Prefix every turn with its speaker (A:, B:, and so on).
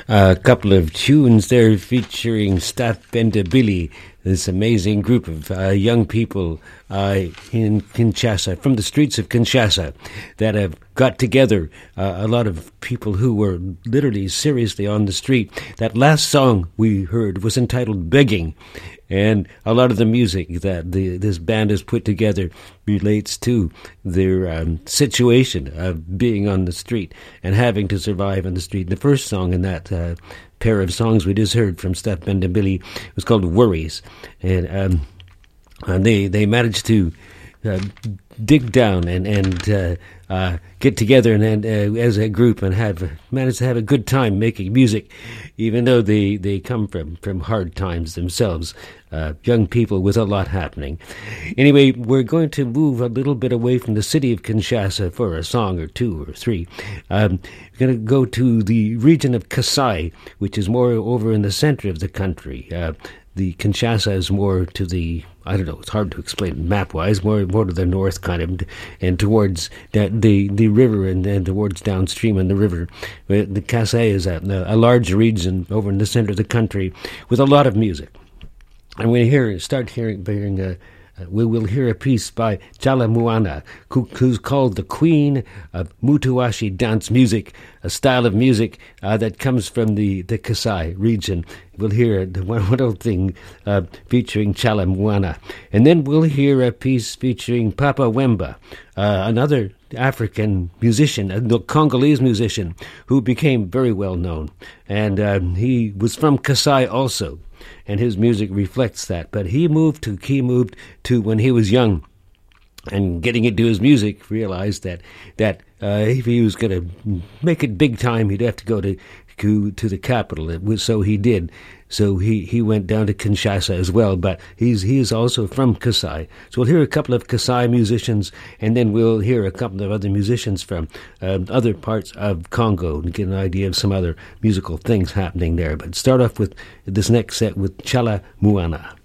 A: A couple of tunes there featuring Staff Bendabili, this amazing group of young people in Kinshasa, from the streets of Kinshasa, that have got together, a lot of people who were literally seriously on the street. That last song we heard was entitled Begging, and a lot of the music that this band has put together relates to their situation of being on the street and having to survive on the street. The first song in that pair of songs we just heard from Staff Bendabili was called Worries, and they managed to dig down and get together and as a group and managed to have a good time making music, even though they come from hard times themselves. Young people with a lot happening. Anyway, we're going to move a little bit away from the city of Kinshasa for a song or two or three. We're going to go to the region of Kasai, which is more over in the center of the country. The Kinshasa is more to the, I don't know, it's hard to explain map-wise, more to the north kind of, and towards the river and towards downstream in the river. The Kasai is a large region over in the center of the country with a lot of music. And we will hear a piece by Chala Muana, who's called the Queen of Mutuashi dance music, a style of music that comes from the Kasai region. We'll hear one little thing featuring Chala Muana. And then we'll hear a piece featuring Papa Wemba, another African musician, a Congolese musician, who became very well known. And he was from Kasai also, and his music reflects that. But he moved to when he was young, and getting into his music, realized that if he was going to make it big time, he'd have to go to the capital. So he did. So he went down to Kinshasa as well, but he is also from Kasai. So we'll hear a couple of Kasai musicians, and then we'll hear a couple of other musicians from other parts of Congo and get an idea of some other musical things happening there. But start off with this next set with Chala Muana.